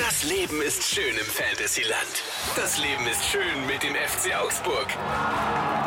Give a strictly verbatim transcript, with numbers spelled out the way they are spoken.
Das Leben ist schön im Fantasyland. Das Leben ist schön mit dem F C Augsburg.